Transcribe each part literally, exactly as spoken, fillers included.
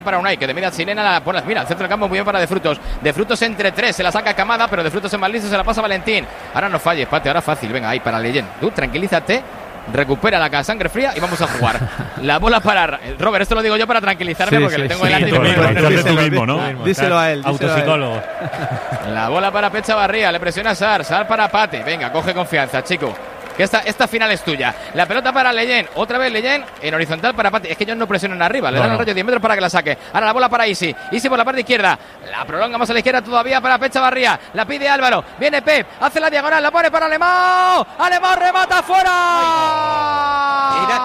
Para Unai, que de media chilena la pone, mira, el centro del campo muy bien para De Frutos. De Frutos entre tres, se la saca Camada, pero De Frutos es más listo, se la pasa Valentín. Ahora no falles, Pate, ahora fácil, venga, ahí para Leyen. Tú tranquilízate, recupera la sangre fría y vamos a jugar. La bola para Robert, esto lo digo yo para tranquilizarme, sí, porque sí, le tengo sí, delante. Sí, tú mismo, ¿no? Díselo a él. Autopsicólogo. La bola para Pecha Barría, le presiona Sar, Sar para Pate. Venga, coge confianza, chico. Que esta, esta final es tuya. La pelota para Leyen. Otra vez Leyen en horizontal para Pate. Es que ellos no presionan arriba. Le no, dan el rayo diez metros para que la saque. Ahora la bola para Isi. Isi por la parte izquierda. La prolonga más a la izquierda todavía para Pecha Barría. La pide Álvaro. Viene Pep. Hace la diagonal. La pone para Alemão. Alemão remata fuera. Era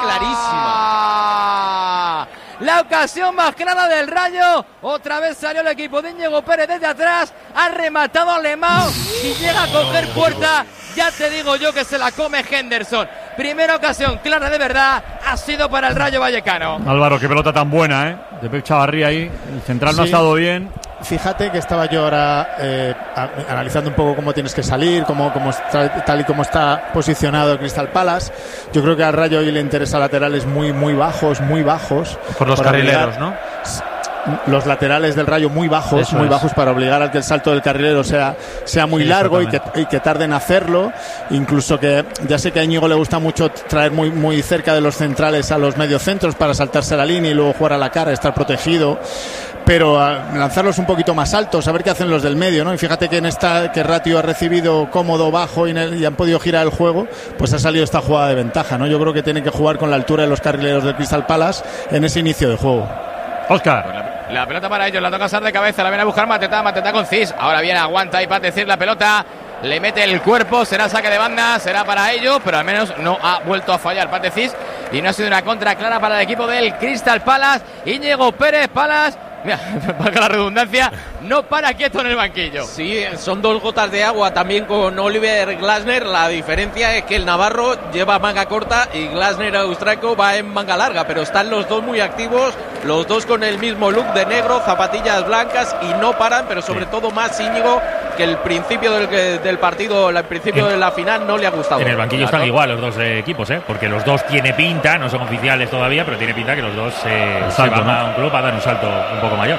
clarísima. La ocasión más clara del Rayo. Otra vez salió el equipo de Íñigo Pérez desde atrás. Ha rematado Alemão. Si llega a coger puerta, ya te digo yo que se la come Henderson. Primera ocasión clara de verdad ha sido para el Rayo Vallecano. Álvaro, qué pelota tan buena, ¿eh? De Pep Chavarría ahí. El central no sí. ha estado bien. Fíjate que estaba yo ahora eh, a, analizando un poco cómo tienes que salir, cómo, cómo está, tal y como está posicionado el Crystal Palace. Yo creo que al Rayo hoy le interesa laterales muy, muy bajos, muy bajos. Por los carrileros, ¿no? Los laterales del Rayo muy bajos, Eso muy es. bajos para obligar a que el salto del carrilero sea, sea muy sí, largo y que, y que tarden en hacerlo. Incluso que ya sé que a Íñigo le gusta mucho traer muy, muy cerca de los centrales a los mediocentros para saltarse la línea y luego jugar a la cara, estar protegido. Pero a lanzarlos un poquito más altos, a ver qué hacen los del medio, ¿no? Y fíjate que en esta que Ratio ha recibido cómodo, bajo y, en el, y han podido girar el juego, pues ha salido esta jugada de ventaja, ¿no? Yo creo que tienen que jugar con la altura de los carrileros del Crystal Palace en ese inicio de juego. Óscar. La pelota para ellos, la toca Sar de cabeza, la viene a buscar Mateta, Mateta con Cis. Ahora viene, aguanta ahí para decir la pelota. Le mete el cuerpo, será saque de banda, será para ellos, pero al menos no ha vuelto a fallar Pate Cis. Y no ha sido una contra clara para el equipo del Crystal Palace. Íñigo Pérez Palace, mira, valga la redundancia, no para quieto en el banquillo. Sí, son dos gotas de agua también con Oliver Glasner. La diferencia es que el navarro lleva manga corta y Glasner austriaco va en manga larga, pero están los dos muy activos, los dos con el mismo look de negro, zapatillas blancas y no paran, pero sobre sí. todo más Íñigo, que el principio del, del partido, el principio en, de la final no le ha gustado. En el banquillo claro. están igual los dos eh, equipos, ¿eh? Porque los dos tiene pinta, no son oficiales todavía, pero tiene pinta que los dos eh, salto, se van ¿no? a un club a dar un salto un poco mayor.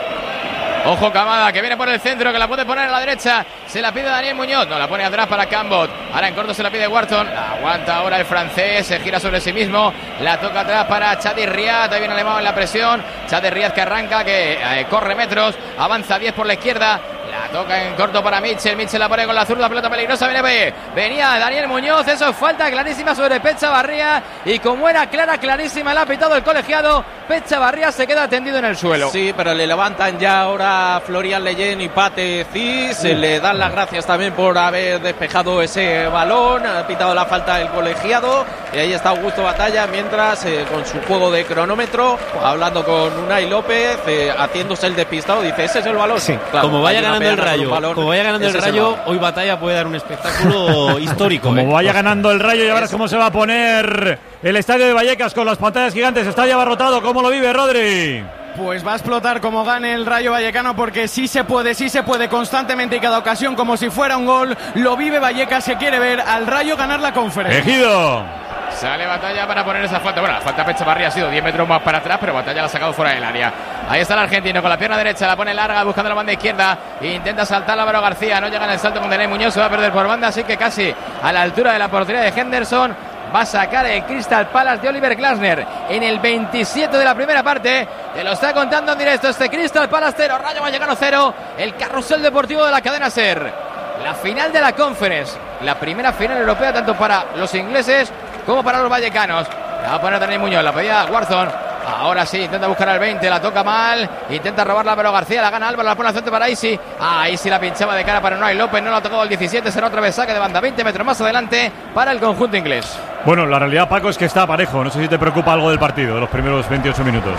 Ojo Camada, que viene por el centro, que la puede poner a la derecha. Se la pide Daniel Muñoz, no, la pone atrás para Cambot. Ahora en corto se la pide Wharton. Aguanta ahora el francés, se gira sobre sí mismo. La toca atrás para Chadi Riad. Ahí viene Alemão en la presión. Chadi Riad que arranca, que eh, corre metros. Avanza diez por la izquierda. La toca en corto para Mitchell. Mitchell la pone con la zurda, pelota peligrosa. Viene, venía Daniel Muñoz. Eso es falta clarísima sobre Pecha Barría. Y como era clara, clarísima, la ha pitado el colegiado. Pecha Barría se queda tendido en el suelo. Sí, pero le levantan ya ahora Florian Leyen y Pate Cis. Sí. Le dan las gracias también por haber despejado ese balón. Ha pitado la falta del colegiado. Y ahí está Augusto Batalla mientras eh, con su juego de cronómetro, hablando con Unai López, eh, haciéndose el despistado. Dice, ese es el balón. Sí. Claro, como vaya ganando el Rayo, balón, como vaya ganando el Rayo, el hoy Batalla puede dar un espectáculo histórico. Como ¿eh? vaya ganando el Rayo, y ahora cómo se va a poner el estadio de Vallecas con las pantallas gigantes. Está ya abarrotado. ¿Cómo lo vive, Rodri? Pues va a explotar como gane el Rayo Vallecano, porque sí se puede, sí se puede constantemente y cada ocasión como si fuera un gol. Lo vive Vallecas, se quiere ver al Rayo ganar la conferencia. Ejido. Sale Batalla para poner esa falta. Bueno, la falta Pecha Barría ha sido diez metros más para atrás, pero Batalla la ha sacado fuera del área. Ahí está el argentino con la pierna derecha, la pone larga buscando la banda izquierda. Intenta saltar Álvaro García, no llega en el salto con Daniel Muñoz, se va a perder por banda, así que casi a la altura de la portería de Henderson. Va a sacar el Crystal Palace de Oliver Glasner en el veintisiete de la primera parte. Te lo está contando en directo este Crystal Palace cero, Rayo Vallecano cero. El carrusel deportivo de la cadena SER. La final de la Conference, la primera final europea tanto para los ingleses como para los vallecanos. La va a poner Daniel Muñoz, la pedía Wharton. Ahora sí, intenta buscar al veinte, la toca mal. Intenta robarla Álvaro García, la gana Álvaro, la pone al frente para Isi. Ah, Isi la pinchaba de cara para Unai López, no la ha tocado el diecisiete, será otra vez saque de banda, veinte metros más adelante para el conjunto inglés. Bueno, la realidad, Paco, es que está parejo. No sé si te preocupa algo del partido, de los primeros veintiocho minutos.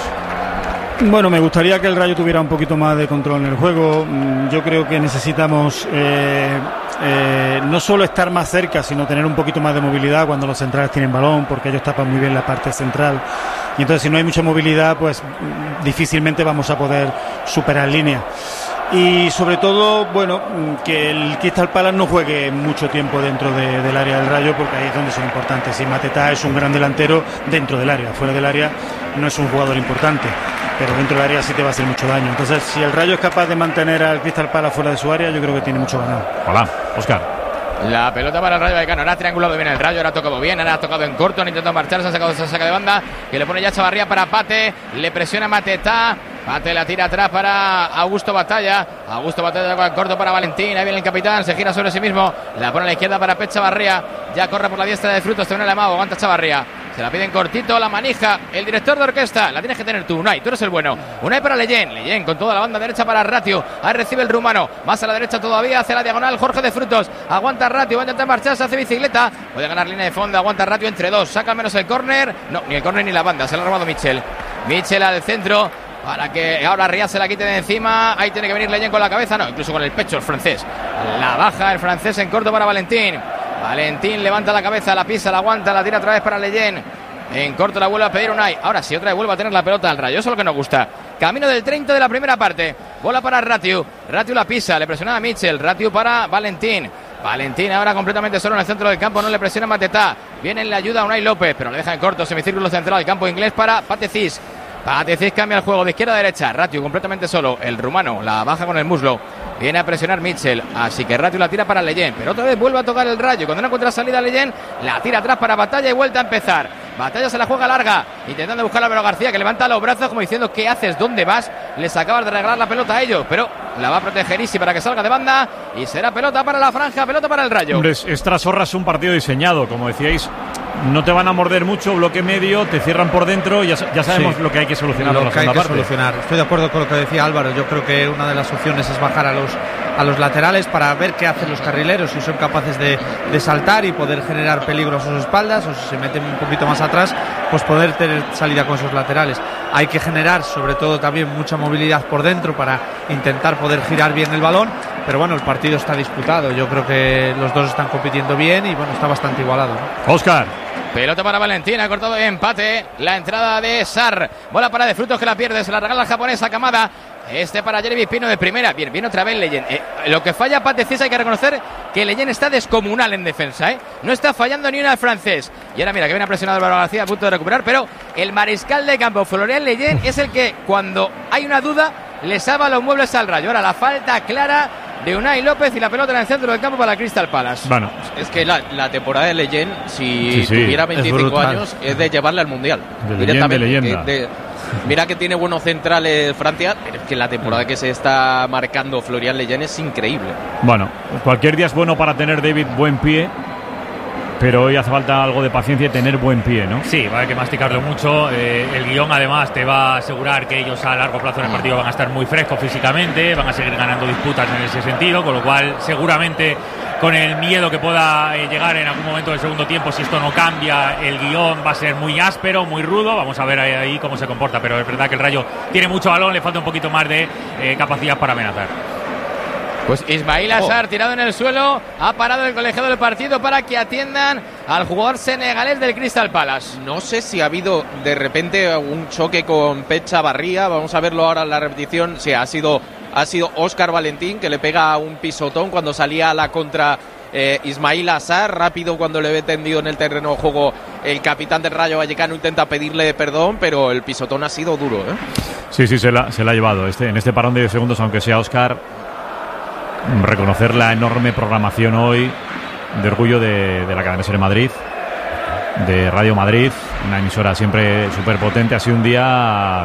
Bueno, me gustaría que el Rayo tuviera un poquito más de control en el juego. Yo creo que necesitamos eh, eh, no solo estar más cerca, sino tener un poquito más de movilidad cuando los centrales tienen balón, porque ellos tapan muy bien la parte central. Y entonces, si no hay mucha movilidad, pues difícilmente vamos a poder superar línea. Y sobre todo, bueno, que el Crystal Palace no juegue mucho tiempo dentro de, del área del Rayo, porque ahí es donde son importantes. Y Mateta es un gran delantero dentro del área, fuera del área no es un jugador importante. pero dentro del área sí te va a hacer mucho daño. Entonces, si el Rayo es capaz de mantener al Crystal Palace fuera de su área, yo creo que tiene mucho ganado. Hola, Óscar. La pelota para el Rayo Vallecano. Ahora ha triangulado bien el Rayo, ahora ha tocado bien, ahora ha tocado en corto, han intentado marcharse, ha sacado esa saca de banda, que le pone ya Chavarría para Pate, le presiona Matetá, Pate la tira atrás para Augusto Batalla, Augusto Batalla en corto para Valentín, ahí viene el capitán, se gira sobre sí mismo, la pone a la izquierda para Pet Chavarría, ya corre por la diestra de Frutos, te viene el amado, aguanta Chavarría. Se la piden cortito, la manija el director de orquesta. La tienes que tener tú, Unai. Tú eres el bueno. Unai para Leyen. Leyen con toda la banda derecha para Ratio. Ahí recibe el rumano. Más a la derecha todavía. Hace la diagonal Jorge de Frutos. Aguanta Ratio. Va a intentar marcharse. Hace bicicleta. Puede ganar línea de fondo. Aguanta Ratio entre dos. Saca al menos el córner. No, ni el córner ni la banda. Se la ha robado Michel. Michel al centro. Para que ahora Riad se la quite de encima. Ahí tiene que venir Leyen con la cabeza. No, incluso con el pecho el francés. La baja el francés en corto para Valentín. Valentín levanta la cabeza, la pisa, la aguanta, la tira otra vez para Leyen. En corto la vuelve a pedir Unai. Ahora sí, otra vez vuelve a tener la pelota al Rayo. Eso es lo que nos gusta. Camino del treinta de la primera parte. Bola para Ratio. Ratio la pisa, le presiona a Mitchell. Ratio para Valentín. Valentín ahora completamente solo en el centro del campo. No le presiona Matetá. Viene en la ayuda a Unai López, pero le deja en corto. Semicírculo central del campo inglés para Patecís. Patecís cambia el juego de izquierda a derecha. Ratio completamente solo. El rumano la baja con el muslo. Viene a presionar Mitchell, así que Ratio la tira para Leyen, pero otra vez vuelve a tocar el Rayo. Cuando no encuentra salida Leyen, la tira atrás para Batalla y vuelta a empezar. Batalla se la juega larga, intentando buscar a Álvaro García, que levanta los brazos como diciendo ¿qué haces? ¿Dónde vas? Les acabas de regalar la pelota a ellos, pero la va a proteger Isi para que salga de banda y será pelota para la franja, pelota para el Rayo. Hombre, es tras Horras un partido diseñado, como decíais. No te van a morder mucho, bloque medio, te cierran por dentro y ya, ya sabemos sí. lo que hay que solucionar. Lo en la que hay que parte. solucionar. Estoy de acuerdo con lo que decía Álvaro. Yo creo que una de las opciones es bajar a los a los laterales para ver qué hacen los carrileros, si son capaces de, de saltar y poder generar peligro a sus espaldas, o si se meten un poquito más atrás, pues poder tener salida con esos laterales. Hay que generar sobre todo también mucha movilidad por dentro para intentar poder girar bien el balón, pero bueno, el partido está disputado. Yo creo que los dos están compitiendo bien y bueno, está bastante igualado, ¿no? Óscar. Pelota para Valentín, ha cortado de empate. La entrada de Sar. Bola para De Frutos que la pierde. Se la regala la japonesa Kamada. Este para Jeremy Pino de primera. Bien, viene otra vez Leyen. Eh, lo que falla Patecís, hay que reconocer que Leyen está descomunal en defensa, ¿eh? No está fallando ni una al francés. Y ahora mira que viene presionado Álvaro García a punto de recuperar. Pero el mariscal de campo, Florian Leyen, es el que cuando hay una duda le salva los muebles al Rayo. Ahora la falta clara de Unai López y la pelota en el centro del campo para Crystal Palace. Bueno, es que la, la temporada de Leyen, si sí, sí, tuviera veinticinco años, es de llevarle al Mundial. De directamente. Leyen, de leyenda. De, de, mira que tiene buenos centrales Francia, pero es que la temporada que se está marcando Florian Leyen es increíble. Bueno, cualquier día es bueno para tener, David, buen pie. Pero hoy hace falta algo de paciencia y tener buen pie, ¿no? Sí, va a haber que masticarlo mucho. Eh, el guión, además, te va a asegurar que ellos a largo plazo en el partido van a estar muy frescos físicamente, van a seguir ganando disputas en ese sentido, con lo cual, seguramente, con el miedo que pueda eh, llegar en algún momento del segundo tiempo, si esto no cambia, el guión va a ser muy áspero, muy rudo. Vamos a ver ahí, ahí cómo se comporta. Pero es verdad que el Rayo tiene mucho balón, le falta un poquito más de eh, capacidad para amenazar. Pues Ismail Assar, oh. tirado en el suelo, ha parado el colegiado del partido para que atiendan al jugador senegalés del Crystal Palace. No sé si ha habido de repente un choque con Pet Chavarría, vamos a verlo ahora en la repetición. Sí, ha sido, ha sido Óscar Valentín que le pega un pisotón cuando salía a la contra eh, Ismail Assar. Rápido, cuando le ve tendido en el terreno de juego, el capitán del Rayo Vallecano intenta pedirle perdón, pero el pisotón ha sido duro, ¿eh? Sí, sí, se la, se la ha llevado este, en este parón de segundos, aunque sea Óscar. Reconocer la enorme programación hoy de orgullo de, de la cadena SER Madrid, de Radio Madrid, una emisora siempre súper potente. Ha sido un día,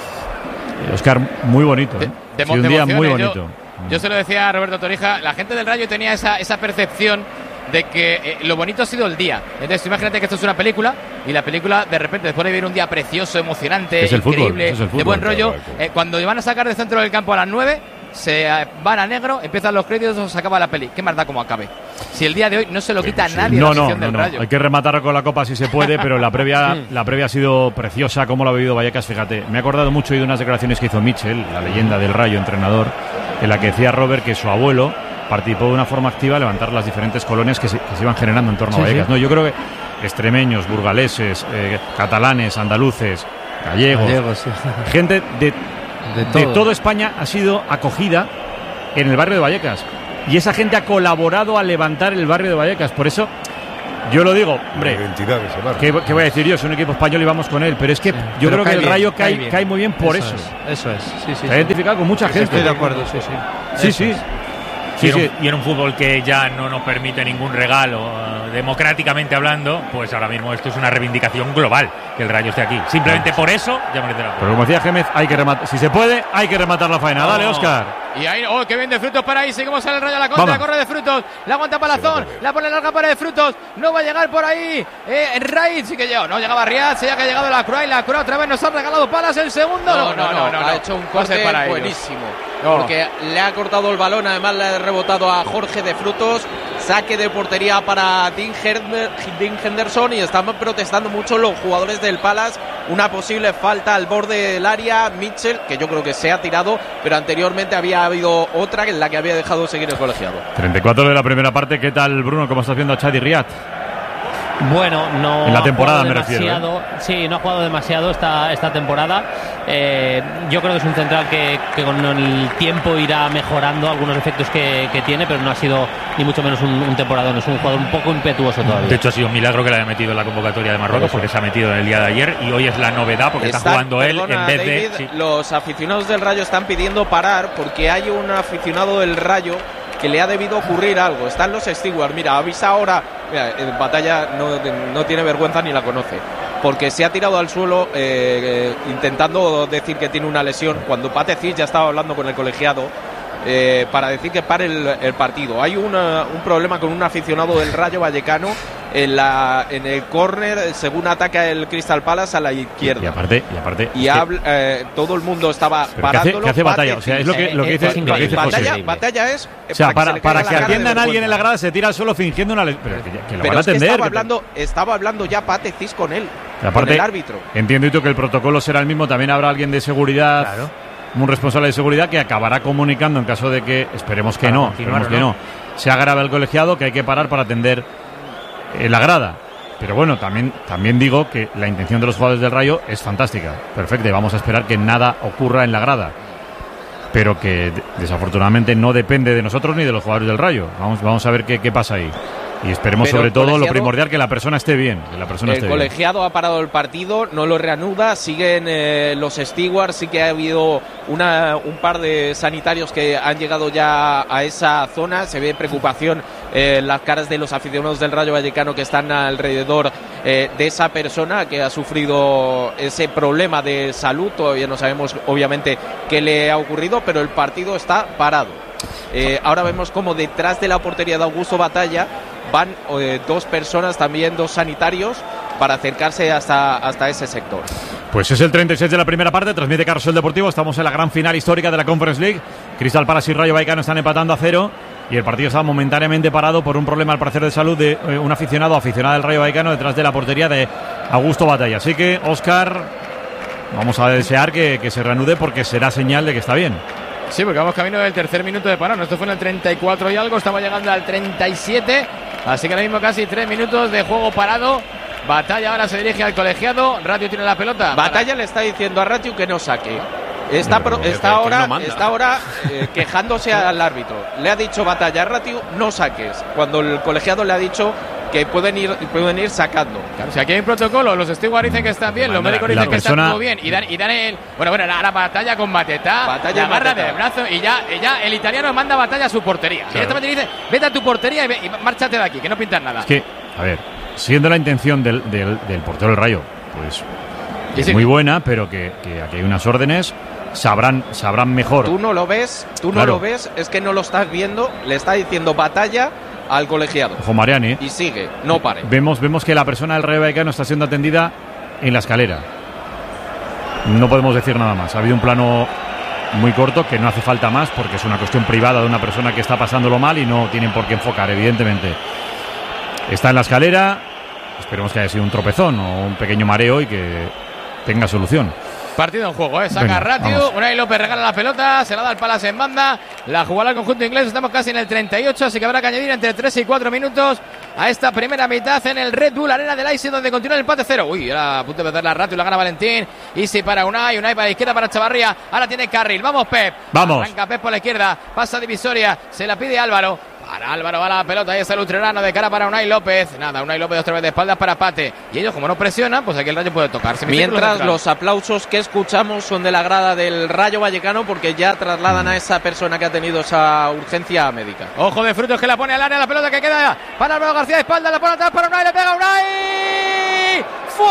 Óscar, muy bonito, ¿eh? de, de, ha sido un día muy bonito. Yo, yo se lo decía a Roberto Torija, la gente del Rayo tenía esa, esa percepción de que eh, lo bonito ha sido el día. Entonces imagínate que esto es una película y la película de repente, después de vivir un día precioso, emocionante, es el increíble, fútbol, es el fútbol, de buen rollo, claro, claro. Eh, cuando van a sacar del centro del campo a las nueve, se van a negro, empiezan los créditos, se acaba la peli. ¿Qué más da como acabe? Si el día de hoy no se lo quita sí. nadie. No, la no, del no, Rayo. no. Hay que rematar con la copa si se puede, pero la previa, sí. la previa ha sido preciosa, como lo ha vivido Vallecas. Fíjate, me he acordado mucho de unas declaraciones que hizo Mitchell, la leyenda del Rayo, entrenador, en la que decía Robert que su abuelo participó de una forma activa a levantar las diferentes colonias que se, que se iban generando en torno sí, a Vallecas. Sí. No, yo creo que extremeños, burgaleses, eh, catalanes, andaluces, gallegos, gallegos sí. gente de De todo. de toda España ha sido acogida en el barrio de Vallecas y esa gente ha colaborado a levantar el barrio de Vallecas. Por eso Yo lo digo, hombre, identidad de ese barrio. ¿qué, ¿qué voy a decir yo? Es un equipo español y vamos con él, pero es que yo Pero creo que el bien, Rayo cae, bien. cae muy bien por eso. eso. Es, eso es, sí, sí. Se ha sí. identificado con mucha gente. Estoy de acuerdo, sí, sí. Sí, Eso sí. es. Sí, y, en sí. un, y en un fútbol que ya no nos permite ningún regalo, eh, democráticamente hablando, pues ahora mismo esto es una reivindicación global, que el Rayo esté aquí. Simplemente por eso ya merece la pena. Pero como decía Gémez, hay que rematar. Si se puede, hay que rematar la faena. Dale, Óscar. Y ahí, oh, qué bien de Frutos para ahí. Seguimos sale el Rayo a la contra. Vamos. Corre de Frutos. La aguanta Palazón. La pone larga para de Frutos. No va a llegar por ahí. Eh, Raiz sí que llegó. No llegaba Riad. Se ya que ha llegado la Croix. La Croix otra vez nos ha regalado Palas el segundo. No, no, no. no, no Ha hecho un corte para buenísimo. No. Porque le ha cortado el balón. Además le ha rebotado a Jorge de Frutos. Saque de portería para Dean, Herber, Dean Henderson. Y están protestando mucho los jugadores del Palace. Una posible falta al borde del área. Mitchell, que yo creo que se ha tirado, pero anteriormente había habido otra en la que había dejado seguir el colegiado. treinta y cuatro de la primera parte. ¿Qué tal, Bruno? ¿Cómo estás viendo a Chadi Riad? Bueno, no en la ha temporada jugado me refiero, demasiado, ¿eh? Sí, no ha jugado demasiado esta, esta temporada. Eh, yo creo que es un central que, que con el tiempo irá mejorando algunos efectos que, que tiene, pero no ha sido ni mucho menos un, un temporadón. Es un jugador un poco impetuoso todavía. De hecho, ha sido un milagro que le haya metido en la convocatoria de Marruecos, porque se ha metido en el día de ayer y hoy es la novedad porque está, está jugando perdona, él en vez David, de... Sí. Los aficionados del Rayo están pidiendo parar porque hay un aficionado del Rayo que le ha debido ocurrir algo. Están los stewards. Mira, avisa ahora. Mira, en Batalla no, no tiene vergüenza ni la conoce. Porque se ha tirado al suelo eh, eh, intentando decir que tiene una lesión. Cuando Patecic ya estaba hablando con el colegiado eh, para decir que pare el, el partido. Hay una, un problema con un aficionado del Rayo Vallecano en, la, en el córner según ataca el Crystal Palace a la izquierda. Y aparte, y aparte. Y habla, eh, todo el mundo estaba ¿Pero parándolo. ¿Qué hace, qué hace Batalla? O sea, es lo que, lo que dice, lo que dice batalla, José. batalla es. O sea, para, para que, que atiendan a alguien en la grada se tira al suelo fingiendo una lesión. Pero que, que lo Pero van a es que atender. estaba, que hablando, estaba hablando ya Patecic con él, aparte, con el árbitro. Entiendo tú que el protocolo será el mismo. También habrá alguien de seguridad. Claro. Un responsable de seguridad que acabará comunicando en caso de que, esperemos que no, esperemos que no, sea grave el colegiado, que hay que parar para atender eh, la grada. Pero bueno, también, también digo que la intención de los jugadores del Rayo es fantástica, perfecta, y vamos a esperar que nada ocurra en la grada. Pero que desafortunadamente no depende de nosotros ni de los jugadores del Rayo. Vamos, vamos a ver qué, qué pasa ahí. Y esperemos Pero sobre todo lo colegiado, primordial, que la persona esté bien. Que la persona el esté colegiado bien. ha parado el partido, no lo reanuda, siguen eh, los stewards, sí que ha habido una, un par de sanitarios que han llegado ya a esa zona, se ve preocupación eh, en las caras de los aficionados del Rayo Vallecano que están alrededor eh, de esa persona que ha sufrido ese problema de salud, todavía no sabemos obviamente qué le ha ocurrido, pero el partido está parado. Eh, ahora vemos como detrás de la portería de Augusto Batalla van eh, dos personas, también dos sanitarios, para acercarse hasta, hasta ese sector. Pues es el treinta y seis de la primera parte, transmite Carrusel Deportivo, estamos en la gran final histórica de la Conference League. Crystal Palace y Rayo Vallecano están empatando a cero y el partido está momentáneamente parado por un problema al parecer de salud de eh, un aficionado o aficionada del Rayo Vallecano detrás de la portería de Augusto Batalla. Así que, Óscar, vamos a desear que, que se reanude porque será señal de que está bien. Sí, porque vamos camino del tercer minuto de parón. Esto fue en el treinta y cuatro y algo, estamos llegando al treinta y siete, así que ahora mismo casi tres minutos de juego parado. Batalla ahora se dirige al colegiado, Ratio tiene la pelota. Batalla para... le está diciendo a Ratio que no saque. Está, pro, está no, ahora, no está ahora eh, quejándose al árbitro. Le ha dicho Batalla a Ratio, no saques. Cuando el colegiado le ha dicho que pueden ir, pueden ir sacando. Claro, si aquí hay un protocolo, los stewards dicen que están bien, los médicos dicen que persona... está todo bien. Y dan, y dan el. Bueno, bueno, ahora Batalla con Matetá, Batalla la agarra Matetá. del brazo y ya, y ya el italiano manda Batalla a su portería. Claro. Directamente le dice, vete a tu portería y, ve, y márchate de aquí, que no pintas nada. Es que, a ver, siendo la intención del, del, del portero del Rayo, pues Sí, es sí. muy buena, pero que, que aquí hay unas órdenes, sabrán, sabrán mejor. Tú no lo ves, tú no Claro. lo ves, es que no lo estás viendo. Le está diciendo Batalla al colegiado. Ojo, Mariani. Y sigue, no pare. Vemos, vemos que la persona del Rayo Vallecano está siendo atendida en la escalera. No podemos decir nada más. Ha habido un plano muy corto que no hace falta más porque es una cuestión privada de una persona que está pasándolo mal y no tienen por qué enfocar, evidentemente. Está en la escalera. Esperemos que haya sido un tropezón o un pequeño mareo y que tenga solución. Partido en juego, ¿eh? Saca Venga, Ratio, vamos. Unai López regala la pelota, se la da al Palace en banda, la jugará el conjunto inglés, estamos casi en el treinta y ocho, así que habrá que añadir entre tres y cuatro minutos a esta primera mitad en el Red Bull Arena del Leipzig, donde continúa el empate cero. Uy, era a punto de perder la Ratio, la gana Valentín, Easy para Unai, Unai para la izquierda para Chavarría, ahora tiene carril, vamos Pep, Vamos. arranca Pep por la izquierda, pasa divisoria, se la pide Álvaro, Para Álvaro va la pelota, ahí está el utrerano de cara para Unai López. Nada, Unai López otra vez de espaldas para Pate. Y ellos, como no presionan, pues aquí el Rayo puede tocarse. Mientras los aplausos que escuchamos son de la grada del Rayo Vallecano, porque ya trasladan a esa persona que ha tenido esa urgencia médica. Ojo de Frutos que la pone al área, la pelota que queda para Álvaro García de espaldas, la pone atrás para Unai, le pega Unai.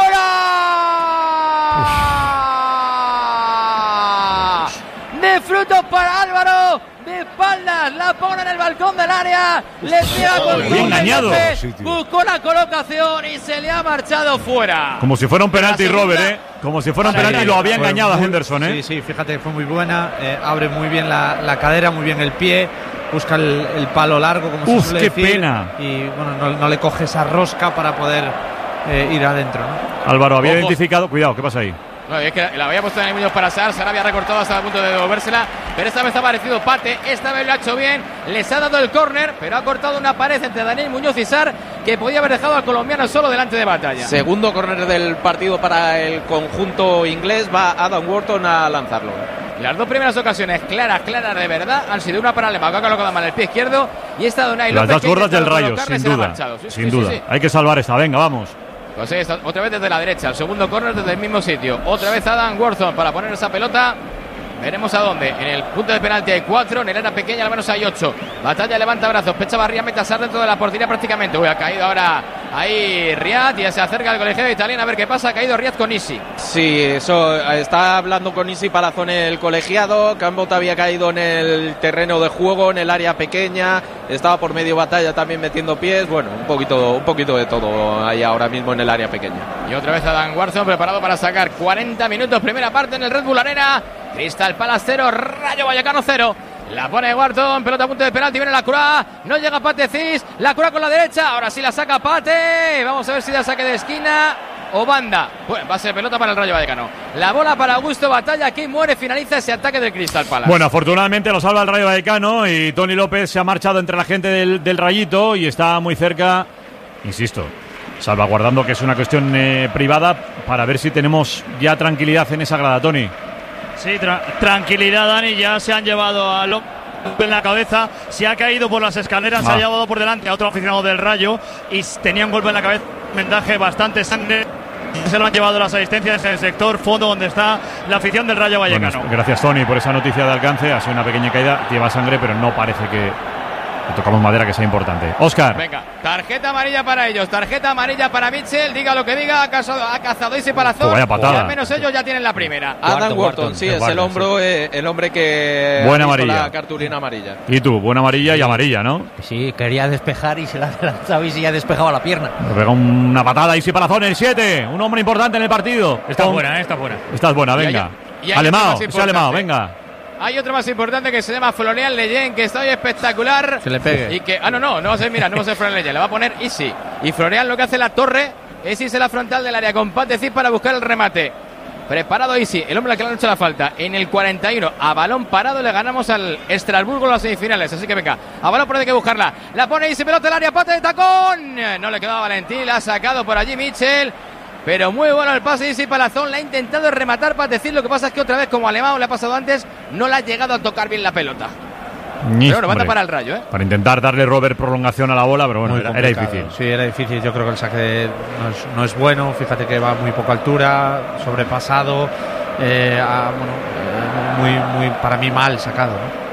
¡Fuera! De Frutos para Álvaro. De espaldas, la pone en el balcón del área, le pega con bien engañado. Buscó la colocación y se le ha marchado fuera. Como si fuera un penalti, Robert, ¿eh? Como si fuera un penalti, lo había engañado a Henderson, ¿eh? Sí, sí, fíjate, fue muy buena, eh, abre muy bien la, la cadera, muy bien el pie, busca el, el palo largo, como Uf, se suele qué decir, pena. Y bueno, no, no le coge esa rosca para poder eh, ir adentro, ¿no? Álvaro había Ojo. identificado, cuidado, ¿qué pasa ahí? No, es que la había puesto en el Muñoz para Sar, Sar había recortado hasta el punto de devolvérsela, pero esta vez ha aparecido Pate, esta vez lo ha hecho bien, les ha dado el córner, pero ha cortado una pared entre Daniel Muñoz y Sar, que podía haber dejado al colombiano solo delante de Batalla. Segundo córner del partido para el conjunto inglés, va Adam Wharton a lanzarlo. Las dos primeras ocasiones claras, claras de verdad, han sido una para Lema, que ha colocado mal el pie izquierdo, y esta de Unai Las López, dos que gordas del intentado Rayo, colocarle, sin se la ha duda, marchado. Sí, sin sí, duda. sí, sí. Hay que salvar esta, venga, vamos. Pues sí, está otra vez desde la derecha, el segundo córner desde el mismo sitio. Otra vez Adam Wharton para poner esa pelota. Veremos a dónde. En el punto de penalti hay cuatro, en el área pequeña al menos hay ocho. Batalla levanta brazos, Pecha Barría, mete a Sar dentro de la portería prácticamente. Uy, ha caído ahora ahí Riad, ya se acerca el colegiado italiano a ver qué pasa. Ha caído Riad con Isi. Sí, eso está hablando con Isi Palazón el colegiado. Cambot había caído en el terreno de juego, en el área pequeña. Estaba por medio Batalla también metiendo pies. Bueno, un poquito, un poquito de todo ahí ahora mismo en el área pequeña. Y otra vez Adam Wharton preparado para sacar cuarenta minutos, primera parte en el Red Bull Arena. Crystal Palace cero, Rayo Vallecano cero. La pone Wharton, pelota a punto de penalti, viene la Croix, no llega Pate Cis, la Croix con la derecha, ahora sí la saca Pate, vamos a ver si da saque de esquina o banda. Bueno, va a ser pelota para el Rayo Vallecano. La bola para Augusto Batalla, aquí muere, finaliza ese ataque del Crystal Palace. Bueno, afortunadamente lo salva el Rayo Vallecano y Tony López se ha marchado entre la gente del, del Rayito y está muy cerca, insisto, salvaguardando que es una cuestión eh, privada para ver si tenemos ya tranquilidad en esa grada, Tony. Sí, tra- tranquilidad, Dani, ya se han llevado a López en la cabeza, se ha caído por las escaleras, ah. se ha llevado por delante a otro aficionado del Rayo y tenía un golpe en la cabeza, un vendaje, bastante sangre. Se lo han llevado las asistencias en el sector fondo donde está la afición del Rayo Vallecano. Bueno, gracias, Tony, por esa noticia de alcance. Ha sido una pequeña caída, lleva sangre, pero no parece que, que tocamos madera que sea importante. Óscar. Venga, tarjeta amarilla para ellos, tarjeta amarilla para Mitchell, diga lo que diga, ha cazado, ha cazado ese Palazón. Oh, vaya patada. Y al menos ellos ya tienen la primera. Adam Wharton, sí, es el hombro, eh, el hombre que buena ha visto amarilla. La cartulina amarilla. Y tú, buena amarilla y amarilla, ¿no? Sí, quería despejar y se la ha lanzado y se ha despejado la pierna. Le pega una patada y sí, Palazón, el siete, un hombre importante en el partido. Está Con... buena, eh, está buena. Estás buena, venga. Alemao, ese Alemao, venga. Hay otro más importante que se llama Florian Leyen, que está hoy espectacular. Se le pegue. Y que, ah, no, no, no va a ser, mira, no va a ser Florian Leyen, le va a poner Isi. Y Florian lo que hace la torre es irse a la frontal del área con Patecid para buscar el remate. Preparado Isi, el hombre al que le han hecho la falta. En el cuarenta y uno, a balón parado, le ganamos al Estrasburgo en las semifinales. Así que venga, a balón por ahí hay que buscarla. La pone Isi, pelota del área, Pate de tacón. No le quedaba Valentín, la ha sacado por allí Mitchell. Pero muy bueno el pase de Isi Palazón, la ha intentado rematar para decir, lo que pasa es que otra vez, como Alemão le ha pasado antes, no le ha llegado a tocar bien la pelota. Ni, pero bueno, hombre, para el Rayo, ¿eh? Para intentar darle Robert prolongación a la bola, pero bueno, era, era difícil. Sí, era difícil, yo creo que el saque no es, no es bueno, fíjate que va a muy poca altura, sobrepasado, eh, a, bueno, muy, muy, para mí mal sacado, ¿no?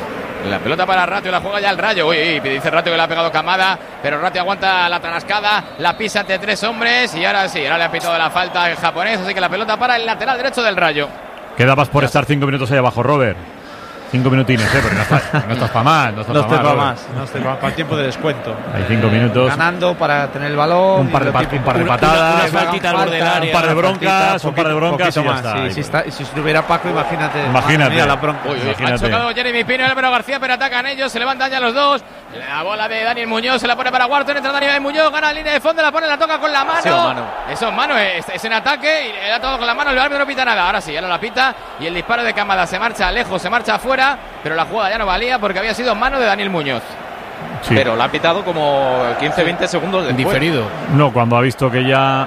La pelota para Ratio, la juega ya el Rayo. Uy, uy, dice Ratio que le ha pegado Camada, pero Ratio aguanta la tarascada, la pisa ante tres hombres y ahora sí, ahora le ha pitado la falta el japonés, así que la pelota para el lateral derecho del Rayo. Quedabas por estar cinco minutos ahí abajo, Robert. Cinco minutines, ¿eh? Porque no estás, no estás para más. No estás no para estoy más. más, no estoy para, para el tiempo de descuento. Hay cinco minutos. Ganando para tener el balón. Un par de, pa- un par de patadas. Una faltita al borde del área. Un par de broncas. Un par de broncas y ya más, está. sí, si, está, si estuviera Paco, imagínate. Imagínate. Mira la bronca. Uy, uy, ha chocado Jeremy Pino y Álvaro García, pero atacan ellos, se levantan ya los dos. La bola de Daniel Muñoz se la pone para Wharton, entra Daniel Muñoz, gana la línea de fondo, la pone, la toca con la mano. Sí, mano. Eso es mano, es, es en ataque y le da todo con la mano, el árbitro no pita nada. Ahora sí, ahora la pita y el disparo de Camada se marcha lejos, se marcha afuera, pero la jugada ya no valía porque había sido mano de Daniel Muñoz. Sí. Pero la ha pitado como quince veinte segundos después. Diferido. No, cuando ha visto que ya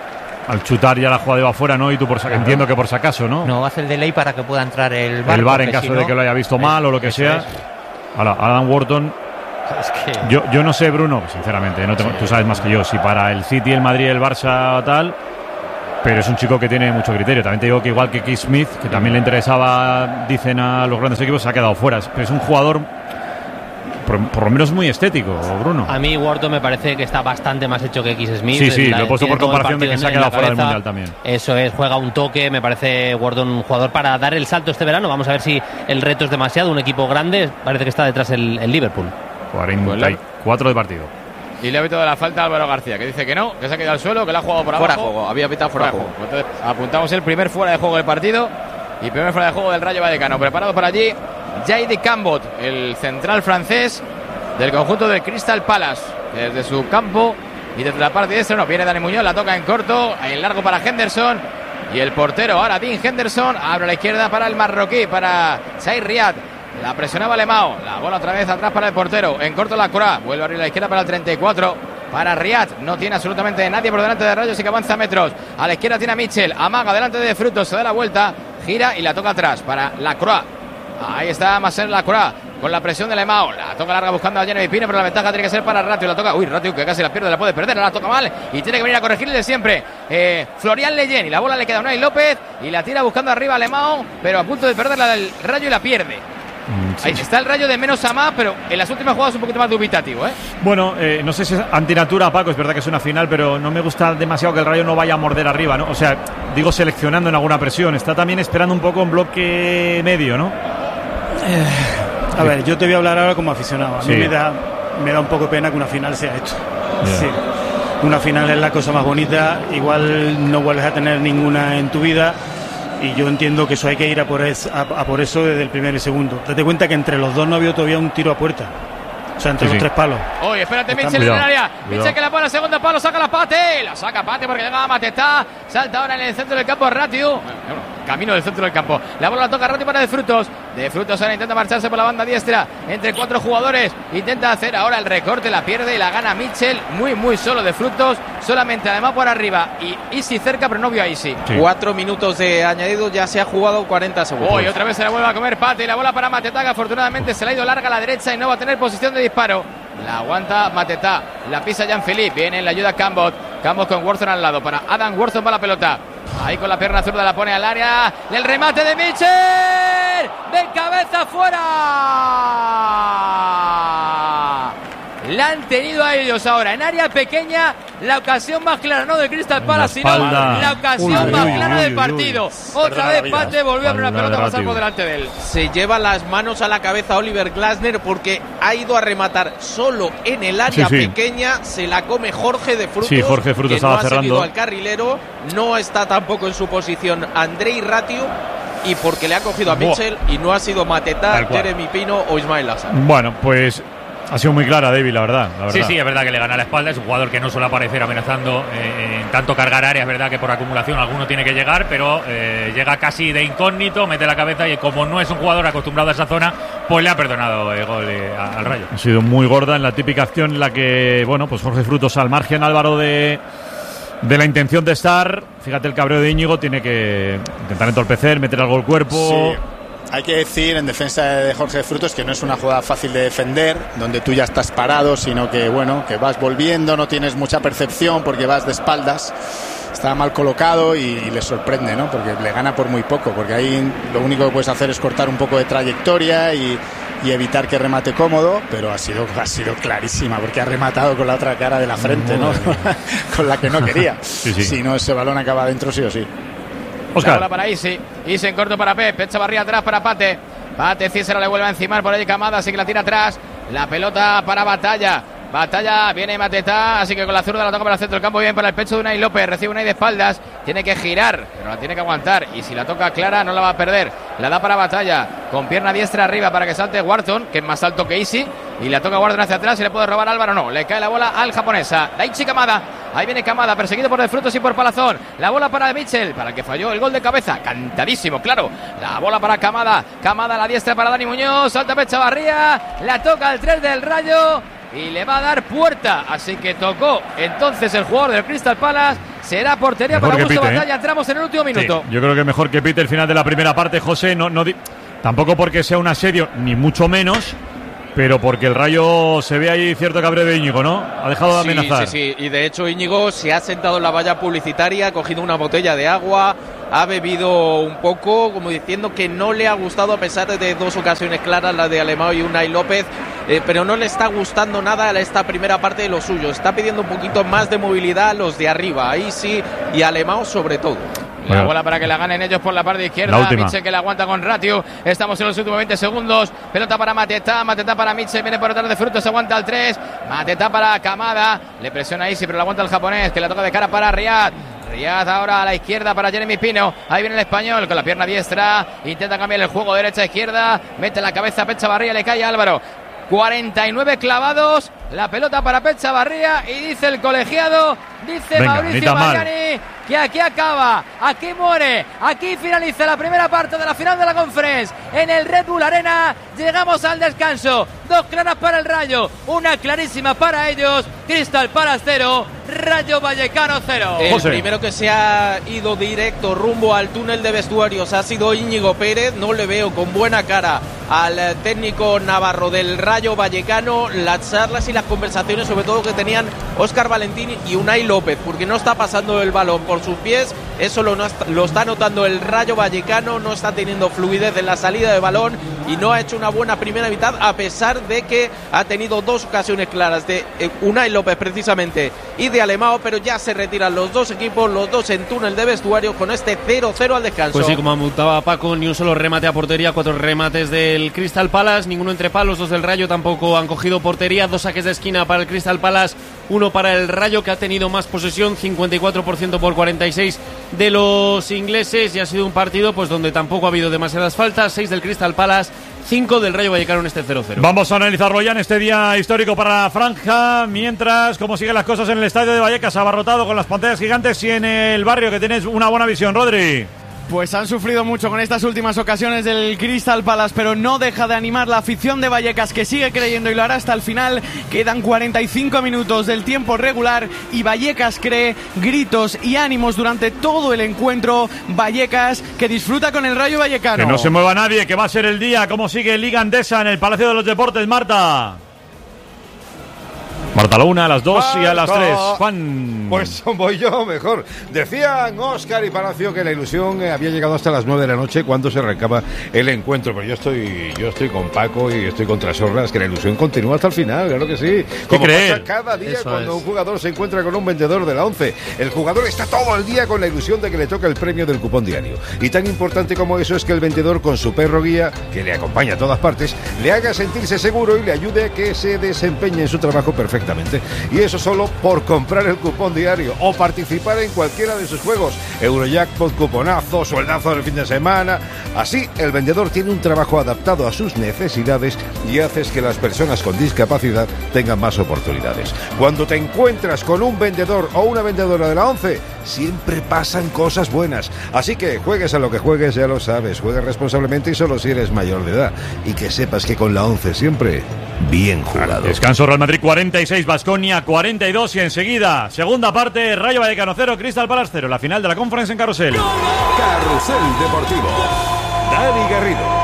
al chutar ya la jugada iba afuera, ¿no? Y tú por sa- entiendo que por si acaso, ¿no? No, hace el delay para que pueda entrar el V A R. El V A R en porque caso si de no, que lo haya visto mal o lo que eso sea. es. Ahora, Adam Wharton Es que... yo, yo no sé, Bruno, sinceramente, no tengo, sí. Tú sabes más que yo, si para el City, el Madrid, el Barça tal, pero es un chico que tiene mucho criterio. También te digo que igual que Keith Smith, que también le interesaba, dicen a los grandes equipos, se ha quedado fuera. Pero es un jugador por, por lo menos muy estético, Bruno. A mí Wharton me parece que está bastante más hecho que Keith Smith. Sí, sí, la, lo he puesto por comparación de que se ha quedado fuera del Mundial también. Eso es, juega un toque, me parece Wharton un jugador para dar el salto este verano. Vamos a ver si el reto es demasiado, un equipo grande, parece que está detrás el, el Liverpool. cuarenta y cuatro de partido. Y le ha pitado la falta a Álvaro García, que dice que no, que se ha quedado al suelo, que la ha jugado por abajo. Fuera de juego, había pitado fuera de juego. juego. Entonces apuntamos el primer fuera de juego del partido y primer fuera de juego del Rayo Vallecano. Preparado por allí Jayde Cambot, el central francés del conjunto del Crystal Palace. Desde su campo y desde la parte diestra no viene Dani Muñoz, la toca en corto, en largo para Henderson. Y el portero ahora Dean Henderson abre a la izquierda para el marroquí, para Saïd Riyad. La presionaba Lemao, la bola otra vez atrás para el portero, en corto la Croix, vuelve a abrir a la izquierda para el treinta y cuatro, para Riyad, no tiene absolutamente nadie por delante de Rayo, así que avanza metros, a la izquierda tiene a Mitchell, amaga delante de Frutos, se da la vuelta, gira y la toca atrás para la Croix, ahí está Marcel Lacroix, con la presión de Lemao, la toca larga buscando a Jeremy Pino, pero la ventaja tiene que ser para Ratio, la toca, uy, Ratio que casi la pierde, la puede perder, la toca mal y tiene que venir a corregirle siempre eh, Florian Leyen, y la bola le queda a Unai López y la tira buscando arriba a Lemao, pero a punto de perderla del Rayo y la pierde. Sí. Ahí está el Rayo de menos a más, pero en las últimas jugadas un poquito más dubitativo, ¿eh? Bueno, eh, no sé si es antinatura, Paco, es verdad que es una final, pero no me gusta demasiado que el Rayo no vaya a morder arriba, ¿no? O sea, digo seleccionando en alguna presión, está también esperando un poco en bloque medio, ¿no? Eh, a ver, yo te voy a hablar ahora como aficionado. A sí. mí me da, me da un poco pena que una final sea esto. Yeah. Sí. Una final es la cosa más bonita, igual no vuelves a tener ninguna en tu vida. Y yo entiendo que eso hay que ir a por, es, a, a por eso desde el primer y segundo. Date cuenta que entre los dos no había todavía un tiro a puerta. O sea, entre sí, los sí. tres palos. Oye, espérate, Mitchell en el área. Mitchell que la pone al segundo palo, saca la Pate. La saca Pate porque llega a Matetá. Salta ahora en el centro del campo Ratio. Bueno, camino del centro del campo. La bola la toca Ratio para De Frutos. De Frutos ahora intenta marcharse por la banda diestra. Entre cuatro jugadores. Intenta hacer ahora el recorte. La pierde y la gana Mitchell. Muy, muy solo De Frutos. Solamente además por arriba. Y Isi cerca, pero no vio a Isi. Sí. Cuatro minutos de añadido. Ya se ha jugado cuarenta segundos. Hoy otra vez se la vuelve a comer Pate. Y la bola para Matetá, que afortunadamente se la ha ido larga a la derecha y no va a tener posición de disparo. La aguanta Matetá, la pisa Jean-Philippe, viene en la ayuda Cambot, Cambot con Worthon al lado, para Adam Worthon para la pelota, ahí con la pierna zurda la pone al área, el remate de Mitchell, de cabeza fuera, la han tenido a ellos ahora, en área pequeña, la ocasión más clara, no de Crystal Palace, sino la ocasión uy, más uy, clara uy, del uy, partido, uy. otra Perdona, vez Villas. Pate, volvió a abrir una pelota a pasar Ratio. por delante de él. Se lleva las manos a la cabeza Oliver Glasner porque ha ido a rematar solo en el área sí, sí. pequeña, se la come Jorge de Frutos, sí, Jorge Frutos que estaba no ha cerrando. seguido al carrilero, no está tampoco en su posición Andrei Ratio, y porque le ha cogido a Mitchell y no ha sido Matetá, Jeremy Pino o Ismail Assar. Bueno, pues ha sido muy clara, David, la verdad, la verdad. Sí, sí, es verdad que le gana la espalda. Es un jugador que no suele aparecer amenazando eh, en tanto cargar áreas. Es verdad que por acumulación alguno tiene que llegar, pero eh, llega casi de incógnito, mete la cabeza y como no es un jugador acostumbrado a esa zona, pues le ha perdonado el gol eh, al Rayo. Ha sido muy gorda en la típica acción en la que, bueno, pues Jorge Frutos al margen, Álvaro, de, de la intención de estar. Fíjate el cabreo de Íñigo, tiene que intentar entorpecer, meter algo al cuerpo. Sí. Hay que decir en defensa de Jorge Frutos que no es una jugada fácil de defender, donde tú ya estás parado, sino que bueno, que vas volviendo, no tienes mucha percepción porque vas de espaldas. Está mal colocado y, y le sorprende, ¿no? Porque le gana por muy poco, porque ahí lo único que puedes hacer es cortar un poco de trayectoria y, y evitar que remate cómodo, pero ha sido, ha sido clarísima, porque ha rematado con la otra cara de la frente, ¿no? Con la que no quería. Sí, sí. Si no, ese balón acaba adentro sí o sí. Oscar. La bola para Isi, Isi en corto para Pep, Pep Chavarría atrás para Pate, Pate Cícero le vuelve a encimar por ahí Camada, así que la tira atrás, la pelota para Batalla, Batalla, viene Matetá, así que con la zurda la toca para el centro del campo, bien para el pecho de Unai López, recibe Unai de espaldas, tiene que girar, pero la tiene que aguantar, y si la toca clara no la va a perder, la da para Batalla, con pierna diestra arriba para que salte Wharton, que es más alto que Isi, y la toca Wharton hacia atrás, y le puede robar Álvaro, no, le cae la bola al japonesa, Daichi Kamada, ahí viene Kamada, perseguido por De Frutos y por Palazón, la bola para Mitchell, para el que falló el gol de cabeza, cantadísimo, claro, la bola para Kamada, Kamada a la diestra para Dani Muñoz, salta Pep Chavarría, la toca el tres del Rayo, y le va a dar puerta, así que tocó entonces el jugador del Crystal Palace, será portería mejor para Augusto Pite, Batalla, ¿eh? Entramos en el último minuto. Sí, yo creo que mejor que Pite el final de la primera parte, José, no, no di- tampoco porque sea un asedio, ni mucho menos, pero porque el Rayo se ve ahí cierto cabreo de Íñigo, ¿no? Ha dejado de amenazar. Sí, sí, sí. Y de hecho Íñigo se ha sentado en la valla publicitaria, ha cogido una botella de agua, ha bebido un poco, como diciendo que no le ha gustado, a pesar de dos ocasiones claras, la de Alemão y Unai López, eh, pero no le está gustando nada esta primera parte de lo suyo. Está pidiendo un poquito más de movilidad a los de arriba, ahí sí, y Alemão sobre todo. La bueno. bola para que la ganen ellos por la parte izquierda. Mitchell que la aguanta con Ratiu. Estamos en los últimos veinte segundos. Pelota para Mateta. Mateta para Mitchell. Viene por detrás de Frutos. Aguanta el tres. Mateta para Kamada. Le presiona Isi, pero la aguanta el japonés, que la toca de cara para Riyad. Riyad ahora a la izquierda para Jeremy Pino. Ahí viene el español con la pierna diestra. Intenta cambiar el juego derecha a izquierda. Mete la cabeza a Pech Chavarría. Le cae a Álvaro. cuarenta y nueve clavados. La pelota para Pech Chavarría. Y dice el colegiado, dice Venga, Mauricio Mariani, que aquí acaba, aquí muere, aquí finaliza la primera parte de la final de la Conference en el Red Bull Arena. Llegamos al descanso. Dos claras para el Rayo, una clarísima para ellos. Crystal Palace cero, Rayo Vallecano cero. El José. Primero que se ha ido directo rumbo al túnel de vestuarios ha sido Íñigo Pérez. No le veo con buena cara al técnico navarro del Rayo Vallecano. Las charlas y las conversaciones, sobre todo, que tenían Óscar Valentín y Unai López, porque no está pasando el balón por sus pies. Eso lo, no está, lo está notando el Rayo Vallecano. No está teniendo fluidez en la salida de balón y no ha hecho una buena primera mitad, a pesar de que ha tenido dos ocasiones claras de Unai López precisamente y de Alemão, pero ya se retiran los dos equipos, los dos en túnel de vestuario, con este cero cero al descanso. Pues sí, como apuntaba Paco, ni un solo remate a portería, cuatro remates del Crystal Palace, ninguno entre palos. Dos del Rayo tampoco han cogido portería, dos saques de esquina para el Crystal Palace, uno para el Rayo, que ha tenido más posesión, cincuenta y cuatro por ciento por cuarenta y seis de los ingleses, y ha sido un partido pues donde tampoco ha habido demasiadas faltas. Seis del Crystal Palace, cinco del Rayo Vallecano en este cero cero. Vamos a analizarlo ya en este día histórico para la franja, mientras cómo siguen las cosas en el estadio de Vallecas, abarrotado con las pantallas gigantes, y en el barrio, que tienes una buena visión, Rodri. Pues han sufrido mucho con estas últimas ocasiones del Crystal Palace, pero no deja de animar la afición de Vallecas, que sigue creyendo y lo hará hasta el final. Quedan cuarenta y cinco minutos del tiempo regular y Vallecas cree, gritos y ánimos durante todo el encuentro. Vallecas que disfruta con el Rayo Vallecano. Que no se mueva nadie, que va a ser el día. ¿Cómo sigue Liga Endesa en el Palacio de los Deportes, Marta? Marta, a la una, a las dos Marta. Y a las tres. Juan. Pues voy yo mejor. Decían Óscar y Palacio que la ilusión había llegado hasta las nueve de la noche cuando se arrancaba el encuentro. Pero yo estoy yo estoy con Paco y estoy con Trasorras, que la ilusión continúa hasta el final, claro que sí. Como pasa cada día Eso cuando es. un jugador se encuentra con un vendedor de la once. El jugador está todo el día con la ilusión de que le toca el premio del cupón diario. Y tan importante como eso es que el vendedor, con su perro guía, que le acompaña a todas partes, le haga sentirse seguro y le ayude a que se desempeñe en su trabajo perfectamente. Y eso solo por comprar el cupón diario o participar en cualquiera de sus juegos. Eurojackpot, cuponazo, sueldazo del fin de semana. Así, el vendedor tiene un trabajo adaptado a sus necesidades y haces que las personas con discapacidad tengan más oportunidades. Cuando te encuentras con un vendedor o una vendedora de la once, siempre pasan cosas buenas. Así que juegues a lo que juegues, ya lo sabes. Juegues responsablemente y solo si eres mayor de edad. Y que sepas que con la once siempre bien jugado. Descanso, Real Madrid cuarenta y seis, Baskonia cuarenta y dos, y enseguida, segunda parte, Rayo Vallecano cero, Crystal Palace cero, la final de la Conference en Carrusel. Carrusel Deportivo. Dani Garrido.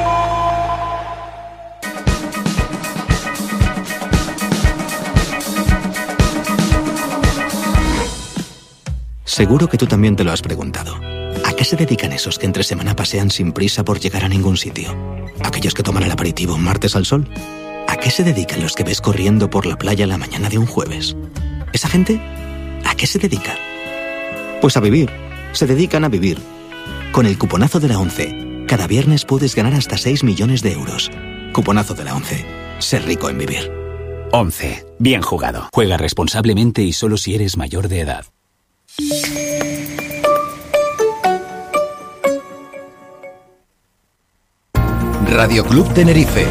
Seguro que tú también te lo has preguntado. ¿A qué se dedican esos que entre semana pasean sin prisa por llegar a ningún sitio? ¿Aquellos que toman el aperitivo un martes al sol? ¿A qué se dedican los que ves corriendo por la playa la mañana de un jueves? ¿Esa gente? ¿A qué se dedica? Pues a vivir. Se dedican a vivir. Con el cuponazo de la once, cada viernes puedes ganar hasta seis millones de euros. Cuponazo de la once. Ser rico en vivir. once. Bien jugado. Juega responsablemente y solo si eres mayor de edad. Radio Club Tenerife.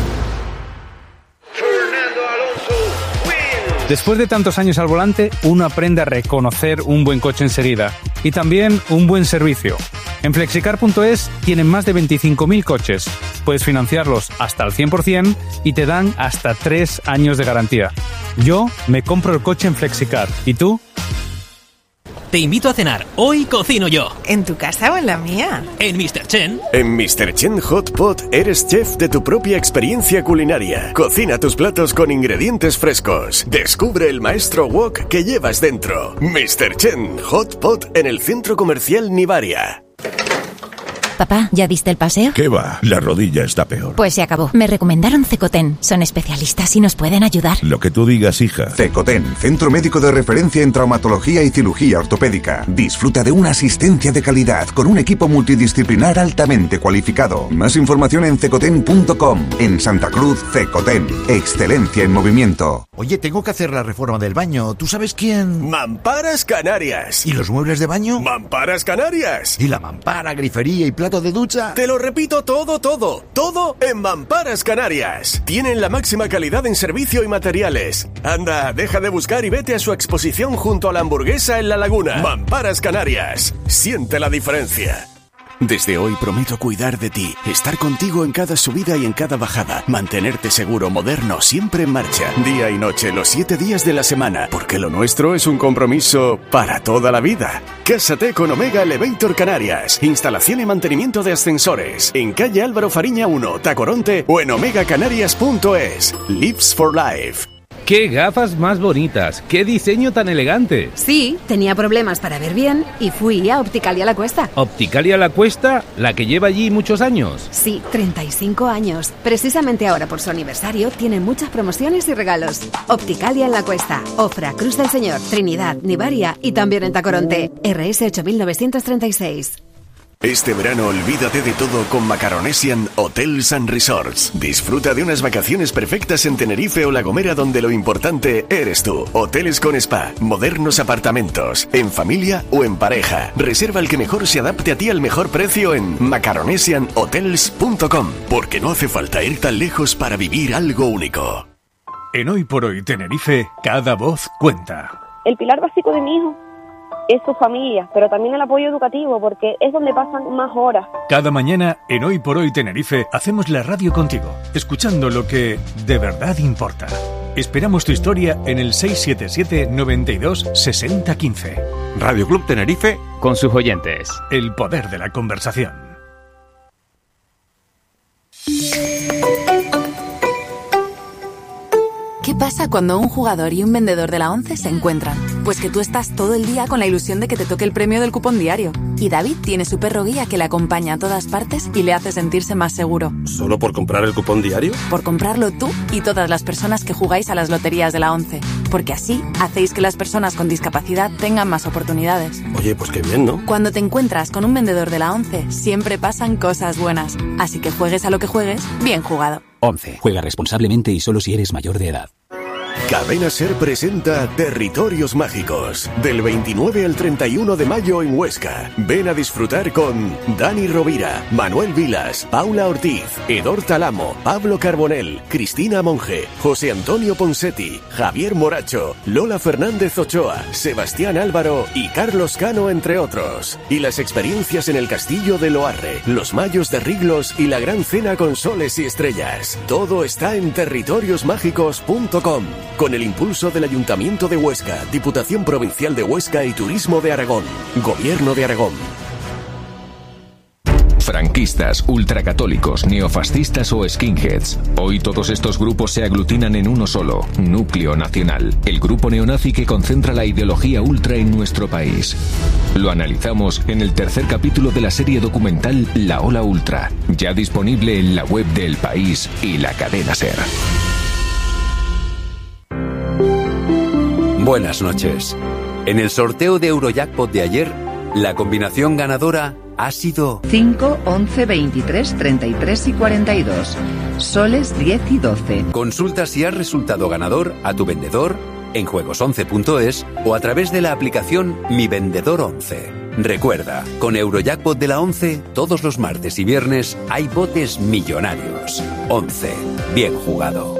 Después de tantos años al volante, uno aprende a reconocer un buen coche enseguida y también un buen servicio. En flexicar punto es tienen más de veinticinco mil coches. Puedes financiarlos hasta el cien por ciento y te dan hasta tres años de garantía. Yo me compro el coche en Flexicar. ¿Y tú? Te invito a cenar. Hoy cocino yo. ¿En tu casa o en la mía? En míster Chen. En míster Chen Hot Pot eres chef de tu propia experiencia culinaria. Cocina tus platos con ingredientes frescos. Descubre el maestro wok que llevas dentro. míster Chen Hot Pot en el Centro Comercial Nivaria. Papá, ¿ya diste el paseo? ¿Qué va? La rodilla está peor. Pues se acabó. Me recomendaron Cecoten. Son especialistas y nos pueden ayudar. Lo que tú digas, hija. Cecoten, centro médico de referencia en traumatología y cirugía ortopédica. Disfruta de una asistencia de calidad con un equipo multidisciplinar altamente cualificado. Más información en cecoten punto com. En Santa Cruz, Cecoten. Excelencia en movimiento. Oye, tengo que hacer la reforma del baño. ¿Tú sabes quién? Mamparas Canarias. ¿Y los muebles de baño? Mamparas Canarias. ¿Y la mampara, grifería y plato de ducha? Te lo repito todo, todo, todo en Mamparas Canarias. Tienen la máxima calidad en servicio y materiales. Anda, deja de buscar y vete a su exposición junto a la Hamburguesa en La Laguna. Mamparas Canarias. Siente la diferencia. Desde hoy prometo cuidar de ti, estar contigo en cada subida y en cada bajada, mantenerte seguro, moderno, siempre en marcha, día y noche, los siete días de la semana, porque lo nuestro es un compromiso para toda la vida. Cásate con Omega Elevator Canarias, instalación y mantenimiento de ascensores, en calle Álvaro Fariña uno, Tacoronte o en omega canarias punto es. Lives for Life. ¡Qué gafas más bonitas! ¡Qué diseño tan elegante! Sí, tenía problemas para ver bien y fui a Opticalia La Cuesta. ¿Opticalia La Cuesta? ¿La que lleva allí muchos años? Sí, treinta y cinco años. Precisamente ahora por su aniversario tienen muchas promociones y regalos. Opticalia en La Cuesta, Ofra, Cruz del Señor, Trinidad, Nivaria y también en Tacoronte. R S ocho mil novecientos treinta y seis. Este verano olvídate de todo con Macaronesian Hotels and Resorts. Disfruta de unas vacaciones perfectas en Tenerife o La Gomera, donde lo importante eres tú. Hoteles con spa, modernos apartamentos, en familia o en pareja. Reserva el que mejor se adapte a ti al mejor precio en macaronesian hotels punto com, porque no hace falta ir tan lejos para vivir algo único. En Hoy por Hoy Tenerife, cada voz cuenta. El pilar básico de mi hijo es su familia, pero también el apoyo educativo, porque es donde pasan más horas. Cada mañana, en Hoy por Hoy Tenerife, hacemos la radio contigo, escuchando lo que de verdad importa. Esperamos tu historia en el seis siete siete, noventa y dos, sesenta, quince. Radio Club Tenerife, con sus oyentes. El poder de la conversación. ¿Qué pasa cuando un jugador y un vendedor de la ONCE se encuentran? Pues que tú estás todo el día con la ilusión de que te toque el premio del cupón diario. Y David tiene su perro guía que le acompaña a todas partes y le hace sentirse más seguro. ¿Solo por comprar el cupón diario? Por comprarlo tú y todas las personas que jugáis a las loterías de la ONCE. Porque así hacéis que las personas con discapacidad tengan más oportunidades. Oye, pues qué bien, ¿no? Cuando te encuentras con un vendedor de la ONCE, siempre pasan cosas buenas. Así que juegues a lo que juegues, bien jugado. ONCE. Juega responsablemente y solo si eres mayor de edad. Cadena SER presenta Territorios Mágicos, del veintinueve al treinta y uno de mayo en Huesca. Ven a disfrutar con Dani Rovira, Manuel Vilas, Paula Ortiz, Edor Talamo, Pablo Carbonell, Cristina Monge, José Antonio Ponsetti, Javier Moracho, Lola Fernández Ochoa, Sebastián Álvaro y Carlos Cano, entre otros. Y las experiencias en el Castillo de Loarre, los Mayos de Riglos y la Gran Cena con Soles y Estrellas. Todo está en territorios mágicos punto com. Con el impulso del Ayuntamiento de Huesca, Diputación Provincial de Huesca y Turismo de Aragón. Gobierno de Aragón. Franquistas, ultracatólicos, neofascistas o skinheads. Hoy todos estos grupos se aglutinan en uno solo, Núcleo Nacional, el grupo neonazi que concentra la ideología ultra en nuestro país. Lo analizamos en el tercer capítulo de la serie documental La Ola Ultra, ya disponible en la web de El País y la cadena SER. Buenas noches. En el sorteo de Eurojackpot de ayer, la combinación ganadora ha sido cinco, once, veintitrés, treinta y tres y cuarenta y dos. Soles diez y doce. Consulta si has resultado ganador a tu vendedor en juegos once punto es o a través de la aplicación Mi Vendedor once. Recuerda, con Eurojackpot de la ONCE, todos los martes y viernes hay botes millonarios. ONCE. Bien jugado.